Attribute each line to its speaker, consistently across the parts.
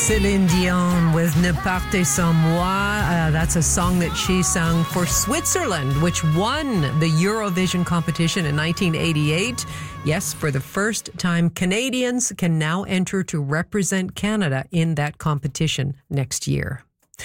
Speaker 1: Céline Dion with Ne partez sans moi. That's a song that she sung for Switzerland, which won the Eurovision competition in 1988. Yes, for the first time, Canadians can now enter to represent Canada in that competition next year.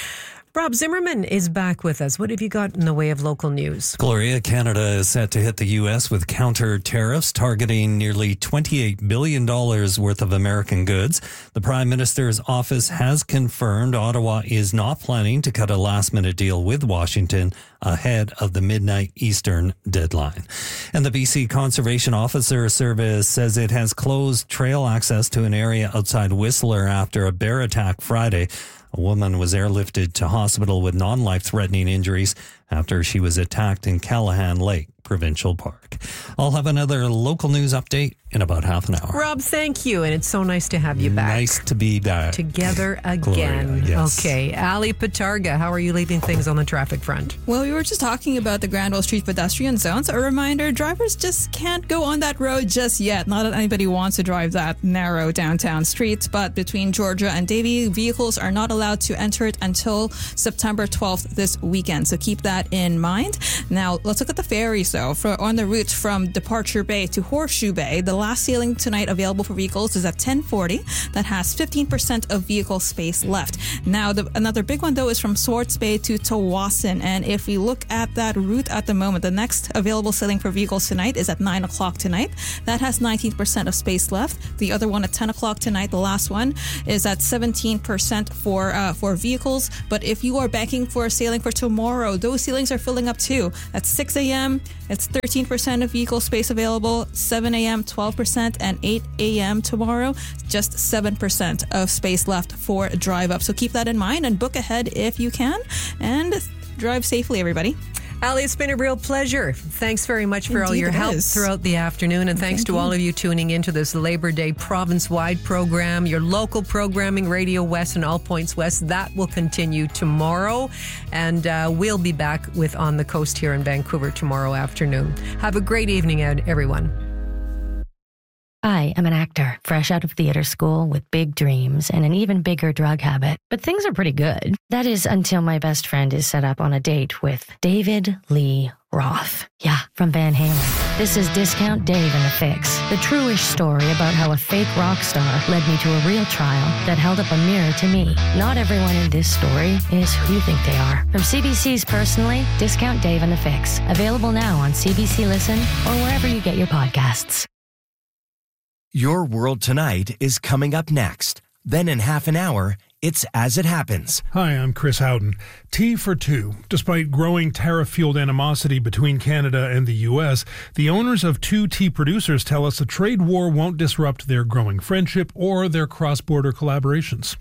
Speaker 1: Rob Zimmerman is back with us. What have you got in the way of local news?
Speaker 2: Gloria, Canada is set to hit the U.S. with counter tariffs targeting nearly $28 billion worth of American goods. The Prime Minister's office has confirmed Ottawa is not planning to cut a last-minute deal with Washington ahead of the midnight Eastern deadline. And the BC Conservation Officer Service says it has closed trail access to an area outside Whistler after a bear attack Friday. A woman was airlifted to hospital with non-life-threatening injuries after she was attacked in Callahan Lake Provincial Park. I'll have another local news update in about half an hour.
Speaker 1: Rob, thank you. And it's so nice to have you back.
Speaker 2: Nice to be back.
Speaker 1: Together again.
Speaker 2: Gloria, yes.
Speaker 1: Okay. Ali Patarga, how are you leaving things on the traffic front?
Speaker 3: Well, we were just talking about the Granville Street pedestrian zones. A reminder, drivers just can't go on that road just yet. Not that anybody wants to drive that narrow downtown street, but between Georgia and Davie, vehicles are not allowed to enter it until September 12th this weekend. So keep that in mind. Now, let's look at the ferries, though. On the route from Departure Bay to Horseshoe Bay, the last sailing tonight available for vehicles is at 10:40. That has 15% of vehicle space left. Now, another big one, though, is from Swartz Bay to Tawasin. And if we look at that route at the moment, the next available sailing for vehicles tonight is at 9 o'clock tonight. That has 19% of space left. The other one at 10 o'clock tonight, the last one, is at 17% for vehicles. But if you are banking for a sailing for tomorrow, those sailings are filling up too. At 6 a.m., it's 13% of vehicle space available, 7 a.m., 12%, and 8 a.m. tomorrow, just 7% of space left for drive up. So keep that in mind and book ahead if you can, and drive safely, everybody.
Speaker 1: Ali, it's been a real pleasure. Thanks very much for all
Speaker 3: Indeed,
Speaker 1: your help throughout the afternoon. And thanks to all of you tuning into this Labor Day province-wide program, your local programming, Radio West and All Points West. That will continue tomorrow. And we'll be back with On the Coast here in Vancouver tomorrow afternoon. Have a great evening, everyone.
Speaker 4: I am an actor, fresh out of theater school with big dreams and an even bigger drug habit. But things are pretty good. That is until my best friend is set up on a date with David Lee Roth. Yeah, from Van Halen. This is Discount Dave and the Fix, the true-ish story about how a fake rock star led me to a real trial that held up a mirror to me. Not everyone in this story is who you think they are. From CBC's Personally, Discount Dave and the Fix. Available now on CBC Listen or wherever you get your podcasts.
Speaker 5: Your World Tonight is coming up next. Then in half an hour, it's As It Happens.
Speaker 6: Hi, I'm Chris Howden. Tea for two. Despite growing tariff-fueled animosity between Canada and the U.S., the owners of two tea producers tell us a trade war won't disrupt their growing friendship or their cross-border collaborations.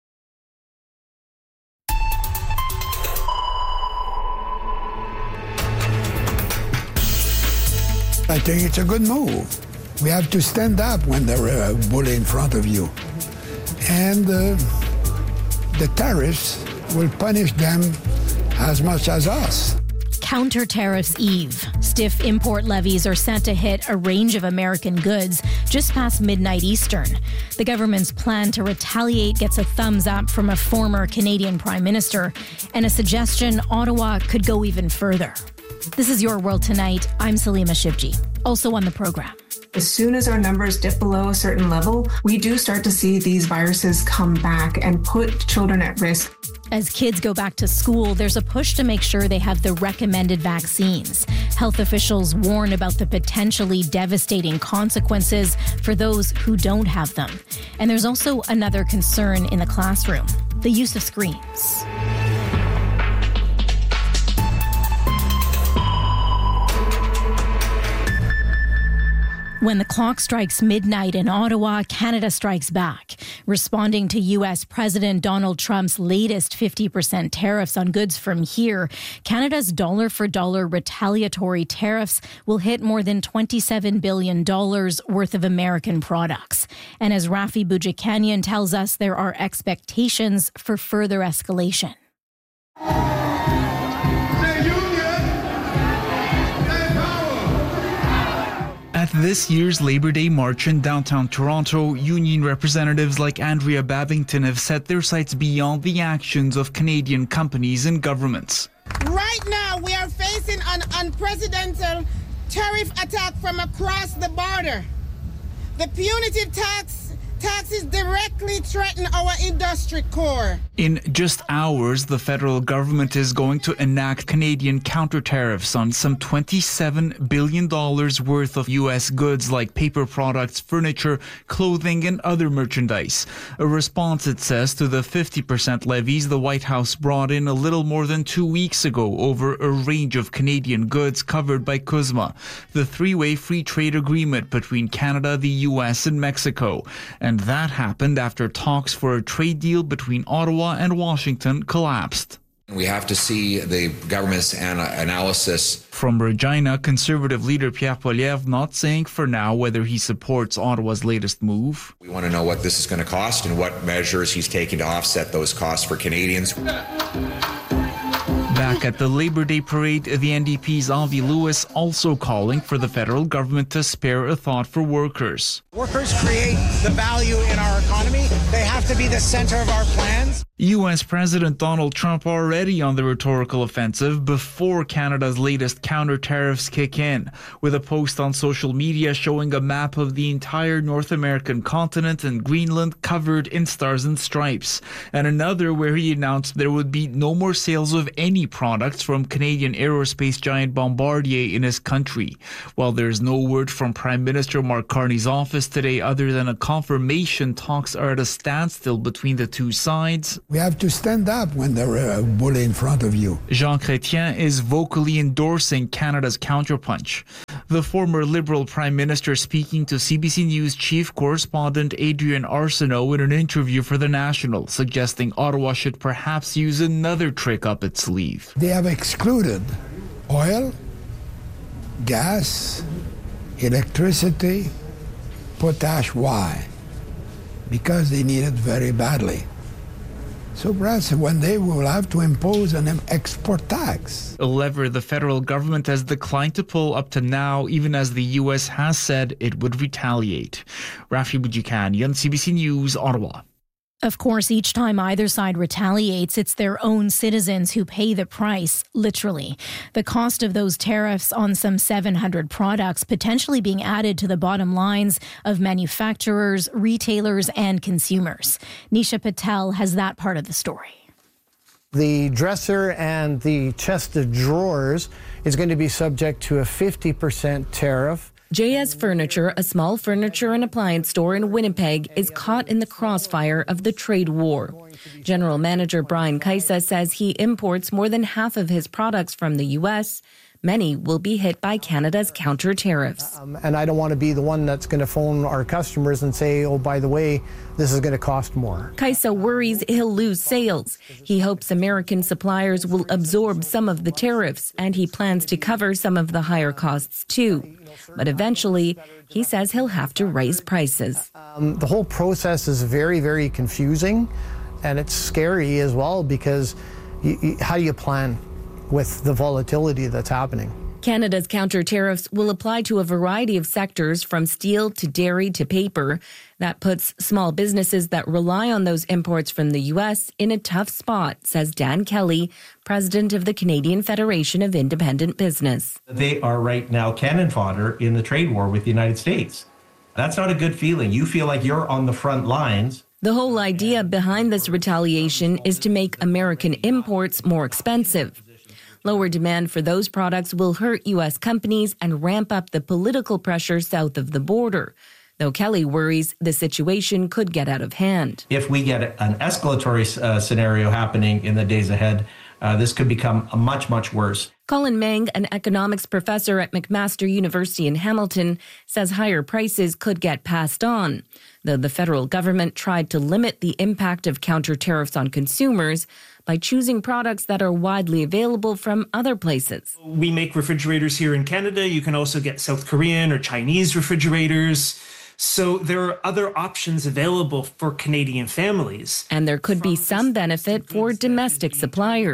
Speaker 7: I think it's a good move. We have to stand up when they're a bully in front of you. And the tariffs will punish them as much as us.
Speaker 8: Counter tariffs eve. Stiff import levies are set to hit a range of American goods just past midnight Eastern. The government's plan to retaliate gets a thumbs up from a former Canadian Prime Minister and a suggestion Ottawa could go even further. This is Your World Tonight. I'm Salima Shivji. Also on the program.
Speaker 9: As soon as our numbers dip below a certain level, we do start to see these viruses come back and put children at risk.
Speaker 8: As kids go back to school, there's a push to make sure they have the recommended vaccines. Health officials warn about the potentially devastating consequences for those who don't have them. And there's also another concern in the classroom: the use of screens. When the clock strikes midnight in Ottawa, Canada strikes back. Responding to U.S. President Donald Trump's latest 50% tariffs on goods from here, Canada's dollar-for-dollar retaliatory tariffs will hit more than $27 billion worth of American products. And as Rafi Boudjikanian tells us, there are expectations for further escalation.
Speaker 10: At this year's Labor Day march in downtown Toronto, union representatives like Andrea Babington have set their sights beyond the actions of Canadian companies and governments.
Speaker 11: Right now, we are facing an unprecedented tariff attack from across the border. The punitive taxes directly threaten our industry core.
Speaker 10: In just hours, the federal government is going to enact Canadian counter tariffs on some $27 billion worth of U.S. goods like paper products, furniture, clothing, and other merchandise. A response, it says, to the 50% levies the White House brought in a little more than 2 weeks ago over a range of Canadian goods covered by CUSMA, the three-way free trade agreement between Canada, the U.S., and Mexico. And that happened after talks for a trade deal between Ottawa and Washington collapsed.
Speaker 12: We have to see the government's analysis.
Speaker 10: From Regina, Conservative leader Pierre Poilievre not saying for now whether he supports Ottawa's latest move.
Speaker 12: We want to know what this is going to cost and what measures he's taking to offset those costs for Canadians.
Speaker 10: Back at the Labor Day parade, the NDP's Avi Lewis also calling for the federal government to spare a thought for workers.
Speaker 13: Workers create the value in our economy. They have to be the center of our plans.
Speaker 10: U.S. President Donald Trump already on the rhetorical offensive before Canada's latest counter tariffs kick in, with a post on social media showing a map of the entire North American continent and Greenland covered in stars and stripes, and another where he announced there would be no more sales of any products from Canadian aerospace giant Bombardier in his country. While there's no word from Prime Minister Mark Carney's office today other than a confirmation talks are at a standstill between the two sides,
Speaker 7: we have to stand up when they're a bully in front of you.
Speaker 10: Jean Chrétien is vocally endorsing Canada's counterpunch. The former Liberal Prime Minister speaking to CBC News chief correspondent Adrian Arsenault in an interview for The National, suggesting Ottawa should perhaps use another trick up its sleeve.
Speaker 7: They have excluded oil, gas, electricity, potash. Why? Because they need it very badly. So perhaps one day we will have to impose an export tax.
Speaker 10: A lever the federal government has declined to pull up to now, even as the U.S. has said it would retaliate. Rafi Boudjikanian, CBC News, Ottawa.
Speaker 8: Of course, each time either side retaliates, it's their own citizens who pay the price, literally. The cost of those tariffs on some 700 products potentially being added to the bottom lines of manufacturers, retailers, and consumers. Nisha Patel has that part of the story.
Speaker 14: The dresser and the chest of drawers is going to be subject to a 50% tariff.
Speaker 15: JS Furniture, a small furniture and appliance store in Winnipeg, is caught in the crossfire of the trade war. General Manager Brian Kaisa says he imports more than half of his products from the U.S. Many will be hit by Canada's counter tariffs.
Speaker 14: And I don't want to be the one that's going to phone our customers and say, oh, by the way, this is going to cost more.
Speaker 15: Kaisa worries he'll lose sales. He hopes American suppliers will absorb some of the tariffs, and he plans to cover some of the higher costs too. But eventually, he says he'll have to raise prices.
Speaker 14: The whole process is very, very confusing, and it's scary as well because how do you plan with the volatility that's happening?
Speaker 15: Canada's counter tariffs will apply to a variety of sectors from steel to dairy to paper. That puts small businesses that rely on those imports from the U.S. in a tough spot, says Dan Kelly, president of the Canadian Federation of Independent Business.
Speaker 16: They are right now cannon fodder in the trade war with the United States. That's not a good feeling. You feel like you're on the front lines.
Speaker 15: The whole idea behind this retaliation is to make American imports more expensive. Lower demand for those products will hurt U.S. companies and ramp up the political pressure south of the border, though Kelly worries the situation could get out of hand.
Speaker 16: If we get an escalatory scenario happening in the days ahead, this could become much, much worse.
Speaker 15: Colin Mang, an economics professor at McMaster University in Hamilton, says higher prices could get passed on, though the federal government tried to limit the impact of counter tariffs on consumers by choosing products that are widely available from other places.
Speaker 17: We make refrigerators here in Canada. You can also get South Korean or Chinese refrigerators. So there are other options available for Canadian families.
Speaker 15: And there could be some benefit for domestic suppliers.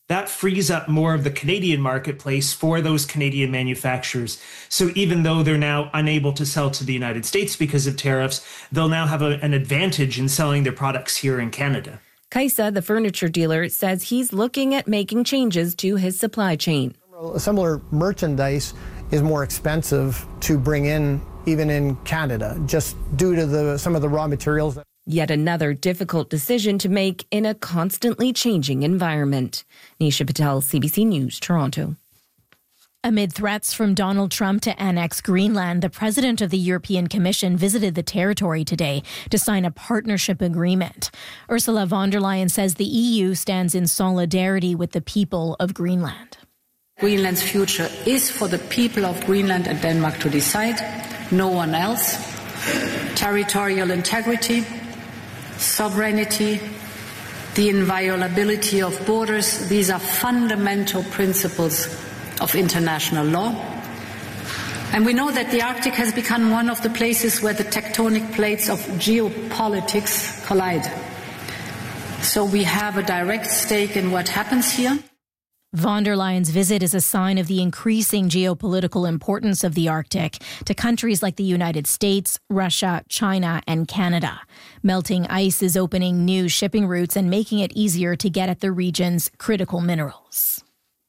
Speaker 17: that frees up more of the Canadian marketplace for those Canadian manufacturers. So even though they're now unable to sell to the United States because of tariffs, they'll now have an advantage in selling their products here in Canada.
Speaker 15: Kaisa, the furniture dealer, says he's looking at making changes to his supply chain.
Speaker 14: Similar merchandise is more expensive to bring in, even in Canada, just due to some of the raw materials.
Speaker 15: Yet another difficult decision to make in a constantly changing environment. Nisha Patel, CBC News, Toronto.
Speaker 8: Amid threats from Donald Trump to annex Greenland, the president of the European Commission visited the territory today to sign a partnership agreement. Ursula von der Leyen says the EU stands in solidarity with the people of Greenland.
Speaker 18: Greenland's future is for the people of Greenland and Denmark to decide, no one else. Territorial integrity, sovereignty, the inviolability of borders, these are fundamental principles of international law. And we know that the Arctic has become one of the places where the tectonic plates of geopolitics collide. So we have a direct stake in what happens here.
Speaker 8: Von der Leyen's visit is a sign of the increasing geopolitical importance of the Arctic to countries like the United States, Russia, China, and Canada. Melting ice is opening new shipping routes and making it easier to get at the region's critical minerals.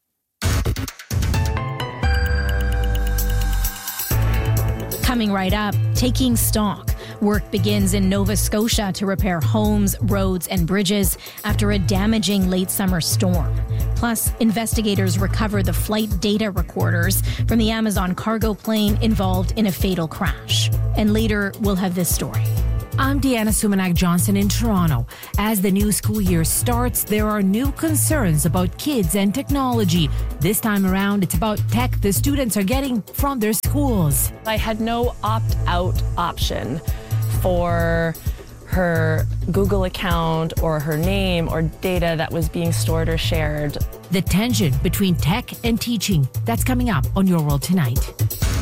Speaker 8: Coming right up, taking stock. Work begins in Nova Scotia to repair homes, roads, and bridges after a damaging late summer storm. Plus, investigators recover the flight data recorders from the Amazon cargo plane involved in a fatal crash. And later, we'll have this story.
Speaker 19: I'm Deanna Sumanak-Johnson in Toronto. As the new school year starts, there are new concerns about kids and technology. This time around, it's about tech the students are getting from their schools.
Speaker 20: I had no opt-out option for her Google account or her name or data that was being stored or shared.
Speaker 19: The tension between tech and teaching, that's coming up on Your World Tonight.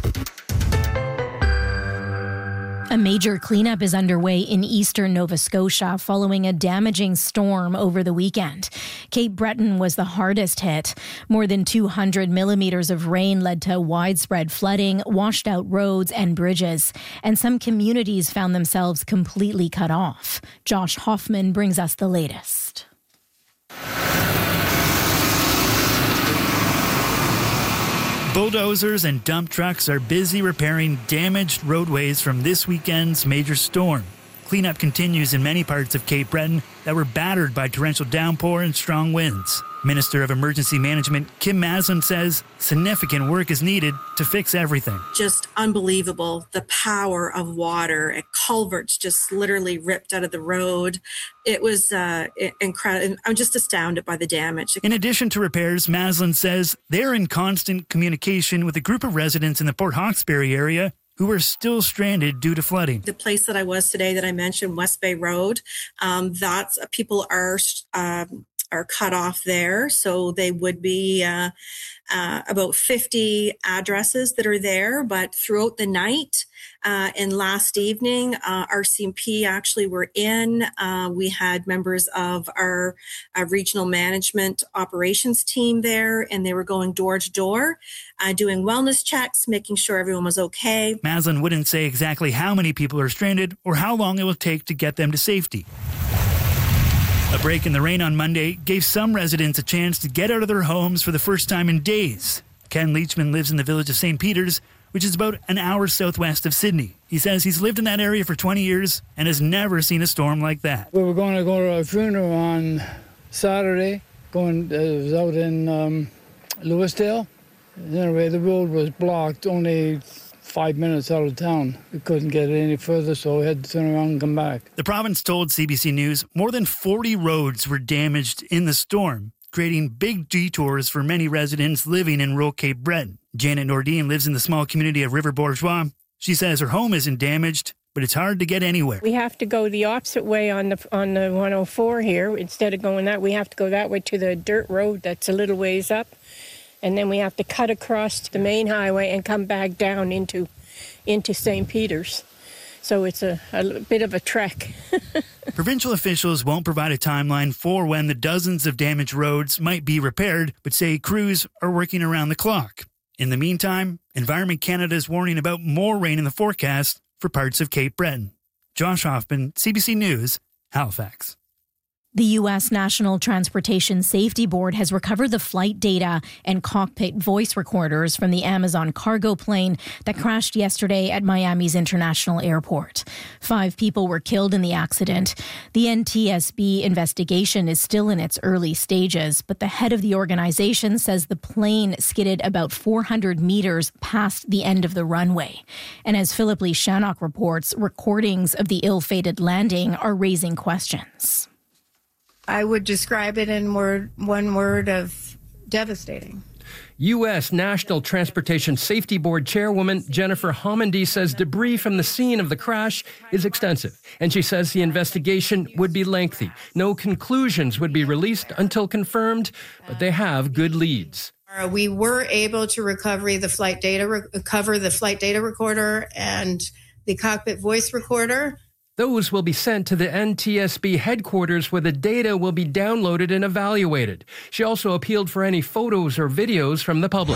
Speaker 8: A major cleanup is underway in eastern Nova Scotia following a damaging storm over the weekend. Cape Breton was the hardest hit. More than 200 millimeters of rain led to widespread flooding, washed out roads and bridges, and some communities found themselves completely cut off. Josh Hoffman brings us the latest.
Speaker 21: Bulldozers and dump trucks are busy repairing damaged roadways from this weekend's major storm. Cleanup continues in many parts of Cape Breton that were battered by torrential downpour and strong winds. Minister of Emergency Management Kim Maslin says significant work is needed to fix everything.
Speaker 22: Just unbelievable, the power of water. Culverts just literally ripped out of the road. It was incredible. I'm just astounded by the damage.
Speaker 21: In addition to repairs, Maslin says they're in constant communication with a group of residents in the Port Hawkesbury area who are still stranded due to flooding.
Speaker 22: The place that I was today that I mentioned, West Bay Road, that's people are cut off there. So they would be about 50 addresses that are there. But throughout the night and last evening, RCMP actually were in. We had members of our regional management operations team there, and they were going door to door, doing wellness checks, making sure everyone was okay.
Speaker 21: Maslin wouldn't say exactly how many people are stranded or how long it will take to get them to safety. A break in the rain on Monday gave some residents a chance to get out of their homes for the first time in days. Ken Leachman lives in the village of St. Peters, which is about an hour southwest of Sydney. He says he's lived in that area for 20 years and has never seen a storm like that.
Speaker 23: We were going to go to a funeral on Saturday. It was out in Lewisdale. Anyway, the road was blocked only 5 minutes out of town. We couldn't get any further, so we had to turn around and come back.
Speaker 21: The province told CBC News more than 40 roads were damaged in the storm, creating big detours for many residents living in rural Cape Breton. Janet Nordine lives in the small community of River Bourgeois. She says her home isn't damaged, but it's hard to get anywhere.
Speaker 24: We have to go the opposite way on the 104 here. Instead of going that, we have to go that way to the dirt road that's a little ways up. And then we have to cut across the main highway and come back down into St. Peters. So it's a bit of a trek.
Speaker 21: Provincial officials won't provide a timeline for when the dozens of damaged roads might be repaired, but say crews are working around the clock. In the meantime, Environment Canada is warning about more rain in the forecast for parts of Cape Breton. Josh Hoffman, CBC News, Halifax.
Speaker 8: The U.S. National Transportation Safety Board has recovered the flight data and cockpit voice recorders from the Amazon cargo plane that crashed yesterday at Miami's International Airport. 5 people were killed in the accident. The NTSB investigation is still in its early stages, but the head of the organization says the plane skidded about 400 meters past the end of the runway. And as Philip Lee Shannock reports, recordings of the ill-fated landing are raising questions.
Speaker 1: I would describe it in one word of devastating.
Speaker 2: U.S. National Transportation Safety Board Chairwoman Jennifer Homendy says debris from the scene of the crash is extensive, and she says the investigation would be lengthy. No conclusions would be released until confirmed, but they have good leads.
Speaker 1: We were able to recover the flight data recorder and the cockpit voice recorder.
Speaker 2: Those will be sent to the NTSB headquarters where the data will be downloaded and evaluated. She also appealed for any photos or videos from the public.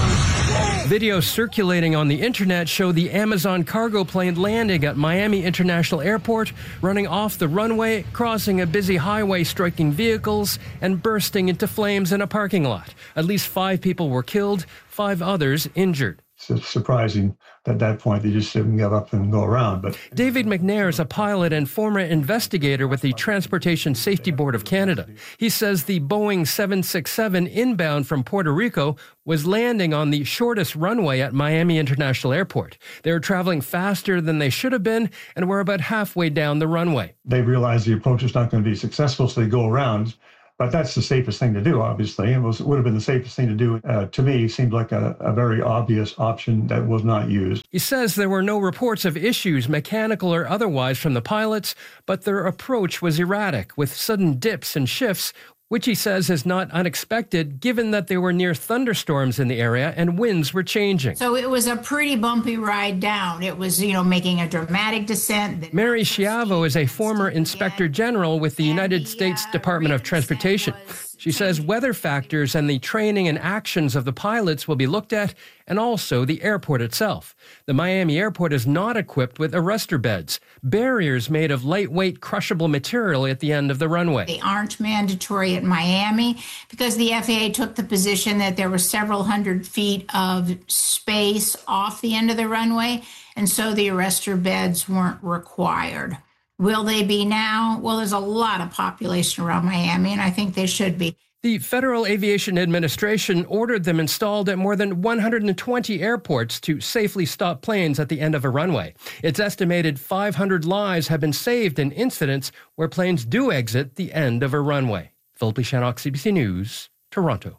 Speaker 2: Videos circulating on the internet show the Amazon cargo plane landing at Miami International Airport, running off the runway, crossing a busy highway, striking vehicles, and bursting into flames in a parking lot. At least 5 people were killed, 5 others injured.
Speaker 3: It's surprising that at that point they just didn't give up and go around. But
Speaker 2: David McNair is a pilot and former investigator with the Transportation Safety Board of Canada. He says the Boeing 767 inbound from Puerto Rico was landing on the shortest runway at Miami International Airport. They were traveling faster than they should have been and were about halfway down the runway.
Speaker 3: They realized the approach was not going to be successful, so they go around. But that's the safest thing to do, obviously. It would have been the safest thing to do. To me, seemed like a very obvious option that was not used.
Speaker 2: He says there were no reports of issues, mechanical or otherwise, from the pilots, but their approach was erratic, with sudden dips and shifts, which he says is not unexpected, given that they were near thunderstorms in the area and winds were changing.
Speaker 4: So it was a pretty bumpy ride down. It was, making a dramatic descent.
Speaker 2: Mary Schiavo is a former Inspector General with the United States Department of Transportation. She says weather factors and the training and actions of the pilots will be looked at, and also the airport itself. The Miami airport is not equipped with arrestor beds, barriers made of lightweight crushable material at the end of the runway.
Speaker 4: They aren't mandatory at Miami because the FAA took the position that there were several hundred feet of space off the end of the runway, and so the arrestor beds weren't required. Will they be now? Well, there's a lot of population around Miami, and I think they should be.
Speaker 2: The Federal Aviation Administration ordered them installed at more than 120 airports to safely stop planes at the end of a runway. It's estimated 500 lives have been saved in incidents where planes do exit the end of a runway. Philip Lee Shannock, CBC News, Toronto.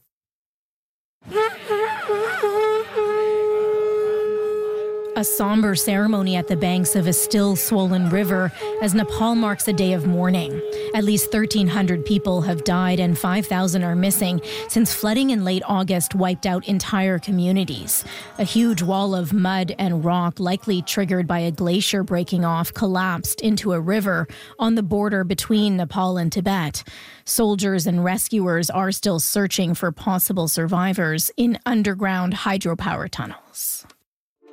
Speaker 8: A somber ceremony at the banks of a still swollen river as Nepal marks a day of mourning. At least 1,300 people have died and 5,000 are missing since flooding in late August wiped out entire communities. A huge wall of mud and rock, likely triggered by a glacier breaking off, collapsed into a river on the border between Nepal and Tibet. Soldiers and rescuers are still searching for possible survivors in underground hydropower tunnels.